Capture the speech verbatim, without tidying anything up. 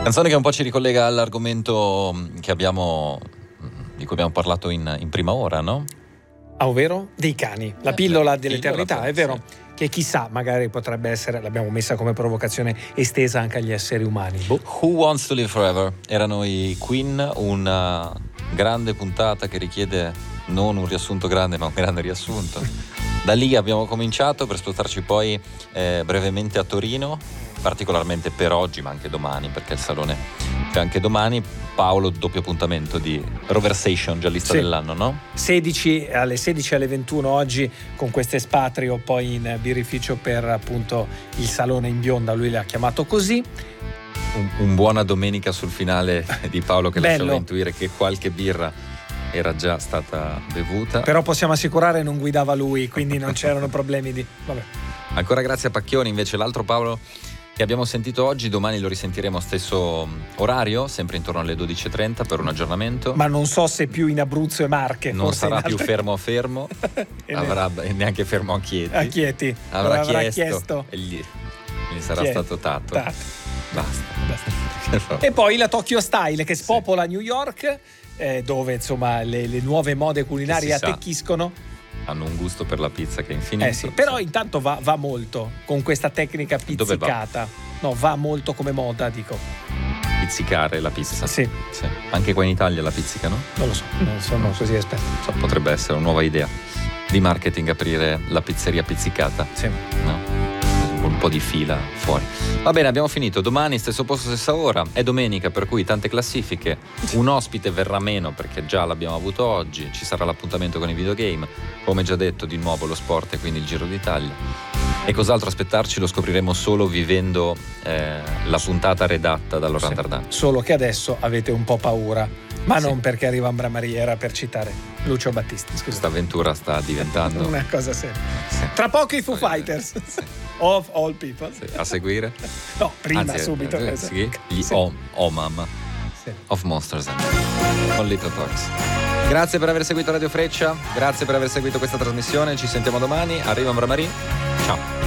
Canzone che un po' ci ricollega all'argomento che abbiamo, di cui abbiamo parlato in, in prima ora, no? Ah, ovvero? Dei cani, la Eh, pillola la dell'eternità, pillola, è vero? sì. Che chissà, magari potrebbe essere, l'abbiamo messa come provocazione estesa anche agli esseri umani. Boh. Who Wants to Live Forever? Erano i Queen, una grande puntata che richiede non un riassunto grande ma un grande riassunto. Da lì abbiamo cominciato per spostarci poi eh, brevemente a Torino, particolarmente per oggi ma anche domani, perché il salone c'è anche domani. Paolo, doppio appuntamento di Roversation, già lista Sì. dell'anno, no? sedici alle sedici alle ventuno oggi con questo espatrio, poi in birrificio per appunto il salone in bionda, lui l'ha chiamato così. Un, un buona domenica sul finale di Paolo che Bello. lasciava intuire che qualche birra era già stata bevuta. Però possiamo assicurare non guidava lui, quindi non c'erano problemi di... Vabbè. Ancora grazie a Pacchioni, invece l'altro Paolo che abbiamo sentito oggi, domani lo risentiremo stesso orario, sempre intorno alle dodici e trenta per un aggiornamento. Ma non so se più in Abruzzo e Marche. Non forse sarà in più altre... fermo a fermo, e avrà e neanche fermo a Chieti. A Chieti. Avrà, avrà chiesto, chiesto. e gli, gli sarà Chi è? stato tato. Tato. Basta. Basta. E poi la Tokyo Style che spopola New York, eh, dove insomma le, le nuove mode culinarie Che si sa. attecchiscono. Hanno un gusto per la pizza che è infinito. Eh sì, però intanto va, va molto con questa tecnica Dove va? pizzicata. No, va molto come moda, dico. Pizzicare la pizza. Sì, Sì. Anche qua in Italia la pizzicano? non lo so, non sono così esperto. So, potrebbe essere una nuova idea di marketing aprire la pizzeria pizzicata. Sì. No? Un po' di fila fuori. Va bene, abbiamo finito. Domani stesso posto, stessa ora. È domenica, per cui tante classifiche. Un ospite verrà meno perché già l'abbiamo avuto oggi. Ci sarà l'appuntamento con i videogame. Come già detto, di nuovo lo sport e quindi il Giro d'Italia. E cos'altro aspettarci lo scopriremo solo vivendo eh, la puntata redatta da Laurent Sì. Dardin. Solo che adesso avete un po' paura. Ma Sì. non perché arriva Ambra Maria, era per citare Lucio Battisti. Scusa. Questa avventura sta diventando Una cosa seria. Sì. Tra poco i Foo Fighters. Sì. Of all people. Sì, a seguire. No, prima Anzi, subito. eh, esatto. sì, gli Sì. O- Omam Sì. of Monsters and con Little Talks. Grazie per aver seguito Radio Freccia, grazie per aver seguito questa trasmissione, ci sentiamo domani. Arriva Ambra Maria. Ciao.